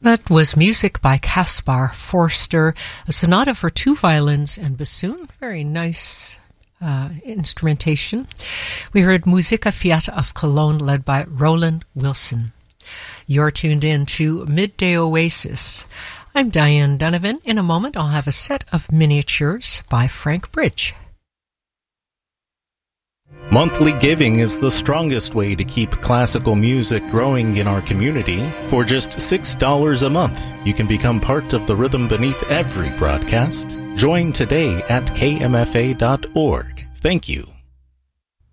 That was music by Caspar Forster, a sonata for two violins and bassoon. Very nice instrumentation. We heard Musica Fiat of Cologne, led by Roland Wilson. You're tuned in to Midday Oasis. I'm Diane Donovan. In a moment, I'll have a set of miniatures by Frank Bridge. Monthly giving is the strongest way to keep classical music growing in our community. For just $6 a month, you can become part of the rhythm beneath every broadcast. Join today at kmfa.org. Thank you.